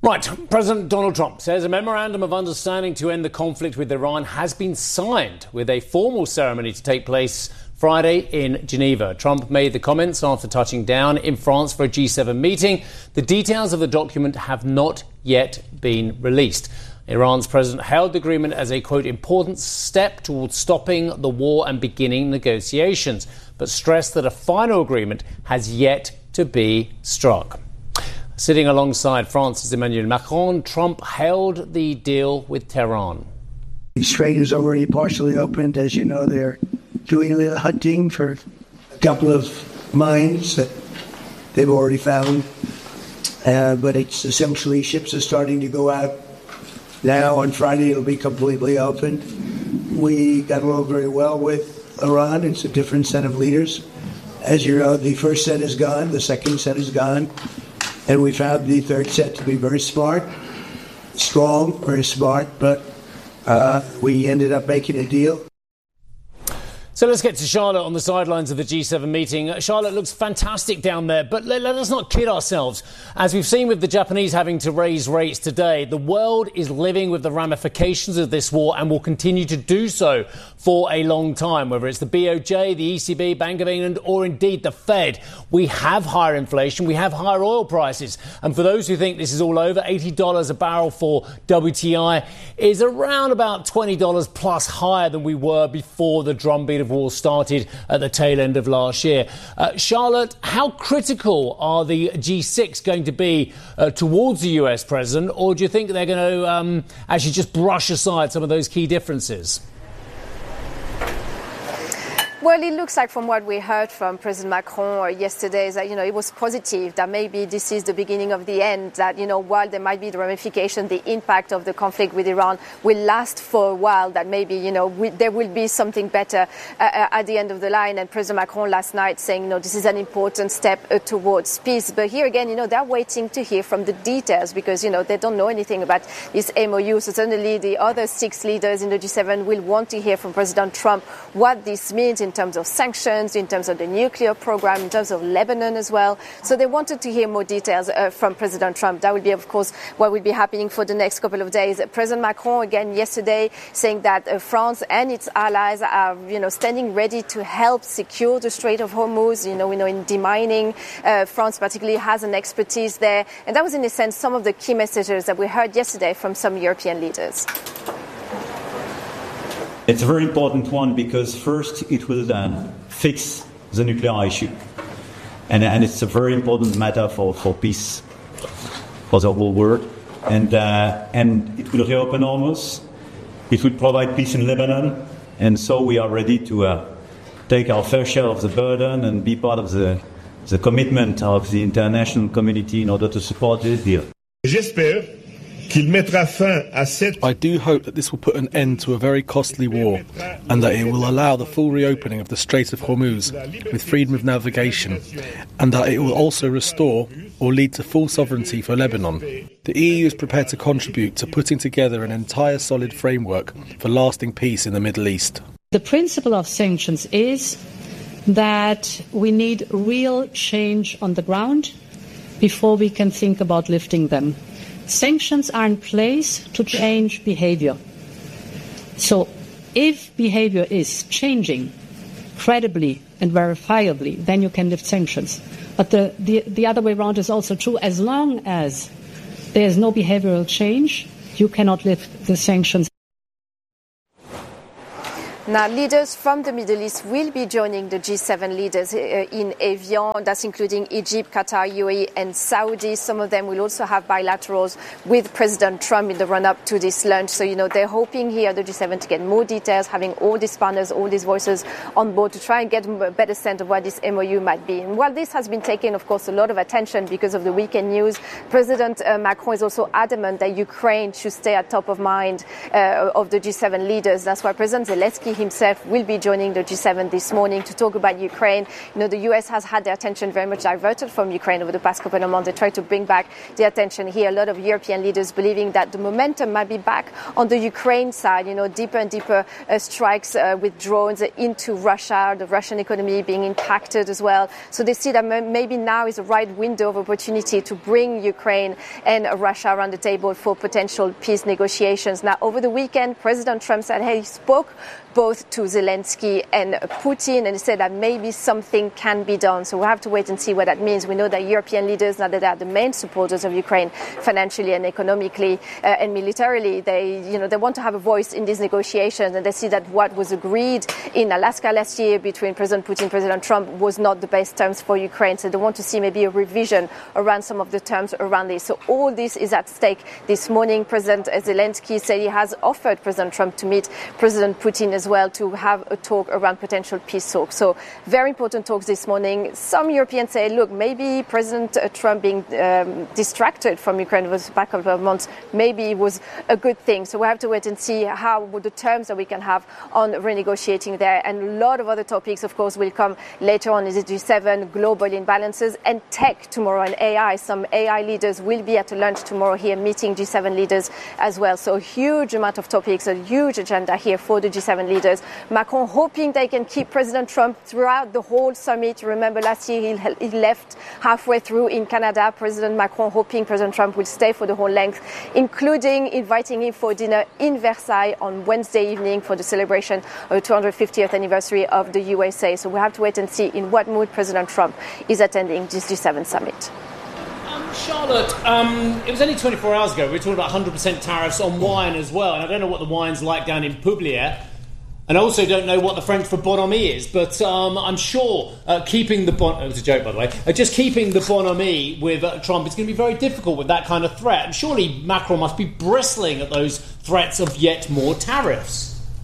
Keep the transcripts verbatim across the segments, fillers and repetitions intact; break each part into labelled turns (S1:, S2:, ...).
S1: Right, President Donald Trump says a memorandum of understanding to end the conflict with Iran has been signed, with a formal ceremony to take place Friday in Geneva. Trump made the comments after touching down in France for a G seven meeting. The details of the document have not yet been released. Iran's president hailed the agreement as a, quote, important step towards stopping the war and beginning negotiations, but stressed that a final agreement has yet to be struck. Sitting alongside France's Emmanuel Macron, Trump hailed the deal with Tehran.
S2: The strait is already partially opened. As you know, they're doing a little hunting for a couple of mines that they've already found. Uh, but it's essentially ships are starting to go out now. On Friday, it'll be completely open. We got along very well with Iran. It's a different set of leaders. As you know, the first set is gone. The second set is gone. And we found the third set to be very smart, strong, very smart, but uh, we ended up making a deal.
S1: So let's get to Charlotte on the sidelines of the G seven meeting. Charlotte looks fantastic down there, but let, let us not kid ourselves. As we've seen with the Japanese having to raise rates today, the world is living with the ramifications of this war and will continue to do so for a long time, whether it's the B O J, the E C B, Bank of England, or indeed the Fed. We have higher inflation, we have higher oil prices. And for those who think this is all over, eighty dollars a barrel for W T I is around about twenty dollars plus higher than we were before the drumbeat of war started at the tail end of last year. Uh, Charlotte, how critical are the G six going to be uh, towards the U S president, or do you think they're going to um, actually just brush aside some of those key differences?
S3: Well, it looks like from what we heard from President Macron yesterday that, you know, it was positive that maybe this is the beginning of the end, that, you know, while there might be the ramification, the impact of the conflict with Iran will last for a while, that maybe, you know, we, there will be something better uh, at the end of the line. And President Macron last night saying, you know, this is an important step uh, towards peace. But here again, you know, they're waiting to hear from the details because, you know, they don't know anything about this M O U. So certainly the other six leaders in the G seven will want to hear from President Trump what this means in in terms of sanctions, in terms of the nuclear program, in terms of Lebanon as well. So they wanted to hear more details uh, from President Trump. That will be, of course, what will be happening for the next couple of days. President Macron, again, yesterday, saying that uh, France and its allies are, you know, standing ready to help secure the Strait of Hormuz. You know, we know in demining, uh, France particularly has an expertise there. And that was, in a sense, some of the key messages that we heard yesterday from some European leaders.
S4: It's a very important one because first it will uh, fix the nuclear issue. And, and it's a very important matter for, for peace for the whole world. And, uh, and it will reopen Hormuz. It will provide peace in Lebanon. And so we are ready to uh, take our fair share of the burden and be part of the, the commitment of the international community in order to support this deal.
S5: J'espère I
S6: do hope that this will put an end to a very costly war and that it will allow the full reopening of the Strait of Hormuz with freedom of navigation, and that it will also restore or lead to full sovereignty for Lebanon. The E U is prepared to contribute to putting together an entire solid framework for lasting peace in the Middle East.
S7: The principle of sanctions is that we need real change on the ground before we can think about lifting them. Sanctions are in place to change behavior. So if behavior is changing credibly and verifiably, then you can lift sanctions. But the, the, the other way around is also true. As long as there is no behavioral change, you cannot lift the sanctions.
S3: Now, leaders from the Middle East will be joining the G seven leaders uh, in Evian. That's including Egypt, Qatar, U A E and Saudi. Some of them will also have bilaterals with President Trump in the run-up to this lunch. So, you know, they're hoping here, the G seven, to get more details, having all these partners, all these voices on board to try and get a better sense of what this M O U might be. And while this has been taking, of course, a lot of attention because of the weekend news, President uh, Macron is also adamant that Ukraine should stay at top of mind uh, of the G seven leaders. That's why President Zelensky himself will be joining the G seven this morning to talk about Ukraine. You know, the U S has had their attention very much diverted from Ukraine over the past couple of months. They try to bring back the attention here. A lot of European leaders believing that the momentum might be back on the Ukraine side, you know, deeper and deeper uh, strikes uh, with drones into Russia, the Russian economy being impacted as well. So they see that maybe now is the right window of opportunity to bring Ukraine and Russia around the table for potential peace negotiations. Now, over the weekend, President Trump said, hey, he spoke both to Zelensky and Putin, and he said that maybe something can be done. So we'll have to wait and see what that means. We know that European leaders, now that they are the main supporters of Ukraine financially and economically uh, and militarily, they, you know, they want to have a voice in these negotiations, and they see that what was agreed in Alaska last year between President Putin and President Trump was not the best terms for Ukraine. So they want to see maybe a revision around some of the terms around this. So all this is at stake this morning. President Zelensky said he has offered President Trump to meet President Putin as well to have a talk around potential peace talks. So very important talks this morning. Some Europeans say, look, maybe President Trump being um, distracted from Ukraine over the past couple of months, maybe it was a good thing. So we have to wait and see how the terms that we can have on renegotiating there. And a lot of other topics, of course, will come later on. Is it G seven, global imbalances, and tech tomorrow, and A I. Some A I leaders will be at a lunch tomorrow here meeting G seven leaders as well. So a huge amount of topics, a huge agenda here for the G seven leaders. Macron hoping they can keep President Trump throughout the whole summit. Remember last year he, he left halfway through in Canada. President Macron hoping President Trump will stay for the whole length, including inviting him for dinner in Versailles on Wednesday evening for the celebration of the two hundred fiftieth anniversary of the U S A. So we have to wait and see in what mood President Trump is attending this G seven summit.
S1: Um, Charlotte, um, it was only twenty-four hours ago we were talking about one hundred percent tariffs on wine as well, and I don't know what the wine's like down in Publier. And I also don't know what the French for bonhomie is, but um, I'm sure uh, keeping the bon... It was a joke, by the way. Uh, just keeping the bonhomie with uh, Trump is going to be very difficult with that kind of threat. And surely Macron must be bristling at those threats of yet more tariffs.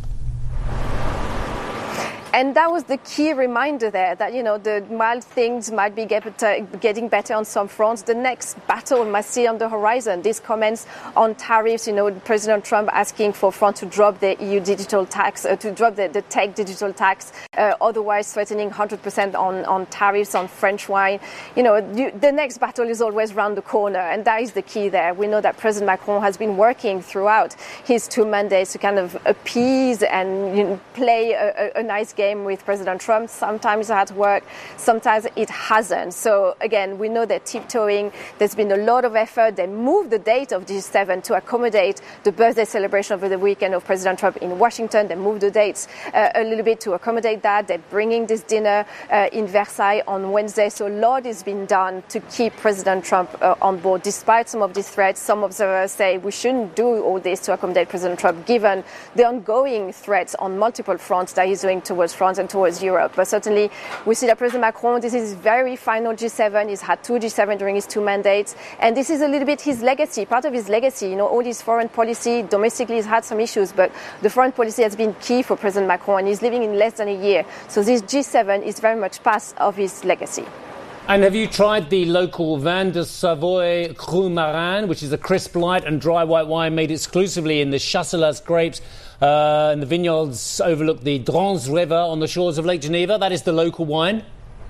S3: And that was the key reminder there that, you know, the mild things might be get better, getting better on some fronts. The next battle must see on the horizon. These comments on tariffs, you know, President Trump asking for France to drop the E U digital tax, uh, to drop the, the tech digital tax, uh, otherwise threatening one hundred percent on, on tariffs on French wine. You know, you, the next battle is always round the corner, and that is the key there. We know that President Macron has been working throughout his two mandates to kind of appease and, you know, play a, a, a nice game with President Trump. Sometimes it has worked, sometimes it hasn't. So again, we know they're tiptoeing. There's been a lot of effort. They moved the date of G seven to accommodate the birthday celebration over the weekend of President Trump in Washington. They moved the dates uh, a little bit to accommodate that. They're bringing this dinner uh, in Versailles on Wednesday. So a lot has been done to keep President Trump uh, on board. Despite some of these threats, some observers say we shouldn't do all this to accommodate President Trump, given the ongoing threats on multiple fronts that he's doing towards France and towards Europe. But certainly we see that President Macron, this is his very final G seven. He's had two G seven during his two mandates. And this is a little bit his legacy, part of his legacy. You know, all his foreign policy, domestically he's had some issues, but the foreign policy has been key for President Macron, and he's living in less than a year. So this G seven is very much part of his legacy.
S1: And have you tried the local Vin de Savoie Cru Marin, which is a crisp, light and dry white wine made exclusively in the Chasselas grapes, uh, and the vineyards overlook the Drance River on the shores of Lake Geneva? That is the local wine.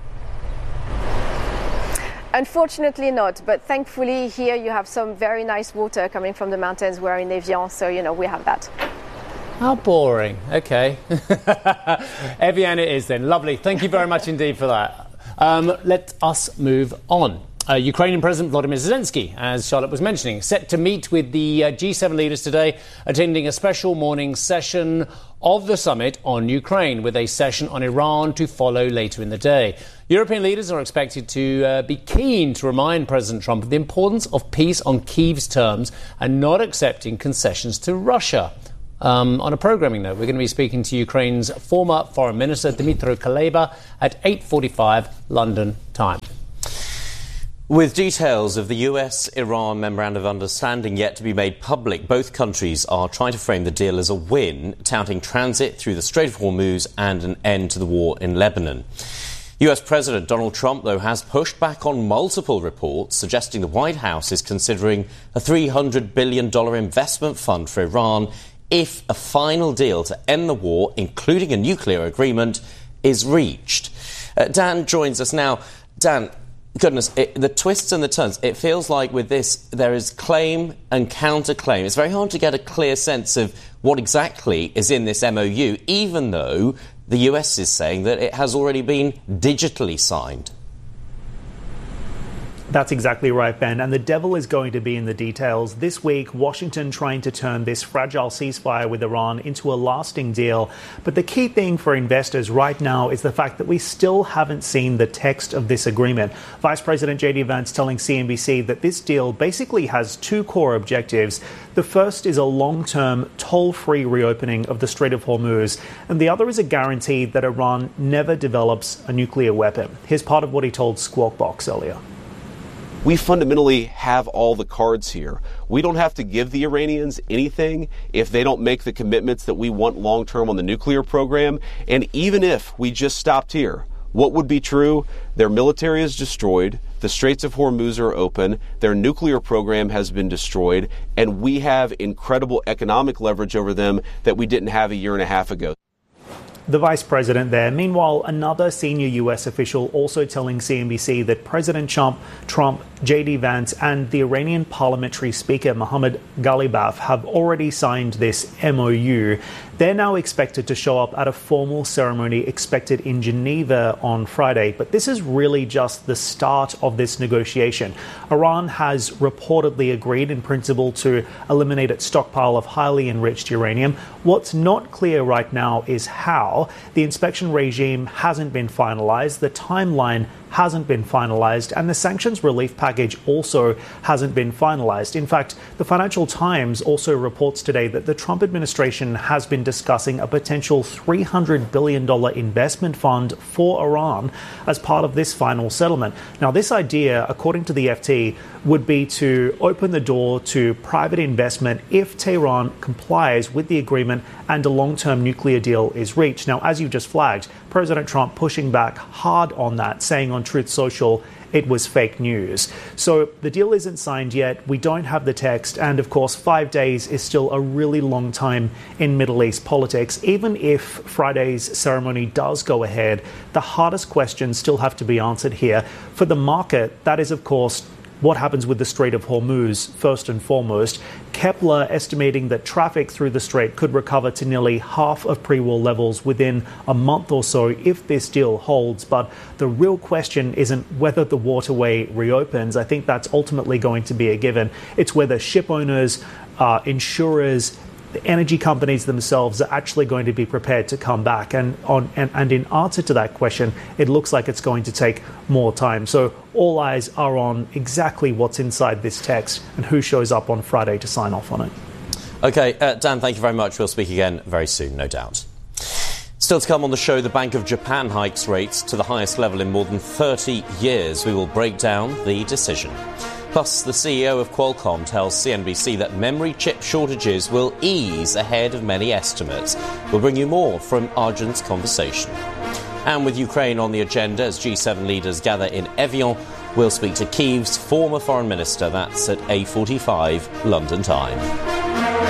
S3: Unfortunately not, but thankfully here you have some very nice water coming from the mountains. We're in Evian, so, you know, we have that.
S1: How boring. Okay. Evian it is then. Lovely. Thank you very much indeed for that. Um, let us move on. Uh, Ukrainian President Volodymyr Zelensky, as Charlotte was mentioning, set to meet with the uh, G seven leaders today, attending a special morning session of the summit on Ukraine, with a session on Iran to follow later in the day. European leaders are expected to uh, be keen to remind President Trump of the importance of peace on Kyiv's terms and not accepting concessions to Russia. Um, on a programming note, we're going to be speaking to Ukraine's former Foreign Minister, Dmytro Kuleba, at eight forty-five London time.
S5: With details of the U S-Iran Memorandum of Understanding yet to be made public, both countries are trying to frame the deal as a win, touting transit through the Strait of Hormuz and an end to the war in Lebanon. U S President Donald Trump, though, has pushed back on multiple reports suggesting the White House is considering a three hundred billion dollars investment fund for Iran if a final deal to end the war, including a nuclear agreement, is reached. Uh, Dan joins us now. Dan, goodness, it, the twists and the turns. It feels like with this there is claim and counterclaim. It's very hard to get a clear sense of what exactly is in this M O U, even though the U S is saying that it has already been digitally signed.
S8: That's exactly right, Ben. And the devil is going to be in the details. This week, Washington trying to turn this fragile ceasefire with Iran into a lasting deal. But the key thing for investors right now is the fact that we still haven't seen the text of this agreement. Vice President J D Vance telling C N B C that this deal basically has two core objectives. The first is a long-term, toll-free reopening of the Strait of Hormuz, and the other is a guarantee that Iran never develops a nuclear weapon. Here's part of what he told Squawk Box earlier.
S9: We fundamentally have all the cards here. We don't have to give the Iranians anything if they don't make the commitments that we want long-term on the nuclear program. And even if we just stopped here, what would be true? Their military is destroyed, the Straits of Hormuz are open, their nuclear program has been destroyed, and we have incredible economic leverage over them that we didn't have a year and a half ago.
S8: The vice president there. Meanwhile, another senior U S official also telling C N B C that President Trump, Trump, J D Vance and the Iranian parliamentary speaker Mohammad Ghalibaf have already signed this M O U. They're now expected to show up at a formal ceremony expected in Geneva on Friday. But this is really just the start of this negotiation. Iran has reportedly agreed in principle to eliminate its stockpile of highly enriched uranium. What's not clear right now is how. The inspection regime hasn't been finalized. The timeline hasn't been finalized, and the sanctions relief package also hasn't been finalized. In fact, the Financial Times also reports today that the Trump administration has been discussing a potential three hundred billion dollars investment fund for Iran as part of this final settlement. Now, this idea, according to the F T, would be to open the door to private investment if Tehran complies with the agreement and a long-term nuclear deal is reached. Now, as you just flagged, President Trump pushing back hard on that, saying on Truth Social it was fake news. So the deal isn't signed yet. We don't have the text. And of course, five days is still a really long time in Middle East politics. Even if Friday's ceremony does go ahead, the hardest questions still have to be answered here. For the market, that is, of course, what happens with the Strait of Hormuz, first and foremost. Kepler estimating that traffic through the strait could recover to nearly half of pre-war levels within a month or so if this deal holds. But the real question isn't whether the waterway reopens. I think that's ultimately going to be a given. It's whether ship owners, uh, insurers, the energy companies themselves are actually going to be prepared to come back. And, on, and, and in answer to that question, it looks like it's going to take more time. So all eyes are on exactly what's inside this text and who shows up on Friday to sign off on it.
S5: OK, uh, Dan, thank you very much. We'll speak again very soon, no doubt. Still to come on the show, the Bank of Japan hikes rates to the highest level in more than thirty years. We will break down the decision. Plus, the C E O of Qualcomm tells C N B C that memory chip shortages will ease ahead of many estimates. We'll bring you more from Arjun's conversation. And with Ukraine on the agenda as G seven leaders gather in Evian, we'll speak to Kyiv's former foreign minister. That's at eight forty-five London time.